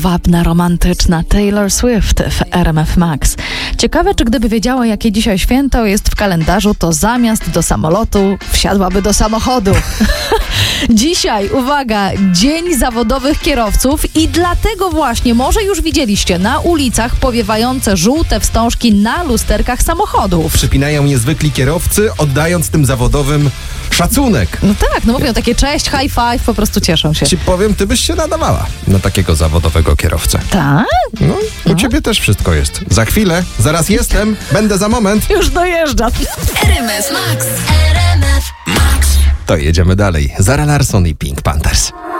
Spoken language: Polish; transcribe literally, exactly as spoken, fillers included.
Wabna romantyczna Taylor Swift w R M F Max. Ciekawe, czy gdyby wiedziała, jakie dzisiaj święto jest w kalendarzu, to zamiast do samolotu wsiadłaby do samochodu. Dzisiaj, uwaga, Dzień Zawodowych Kierowców i dlatego właśnie, może już widzieliście na ulicach powiewające żółte wstążki na lusterkach samochodów. Przypinają niezwykli kierowcy, oddając tym zawodowym szacunek. No tak, no mówią takie cześć, high five, po prostu cieszą się. Ci powiem, ty byś się nadawała na takiego zawodowego kierowcę. Tak? No, u No. ciebie też wszystko jest. Za chwilę, zaraz jestem, będę za moment. Już dojeżdża. R M F Max. R M F Max. To jedziemy dalej. Zara Larsson i Pink Panthers.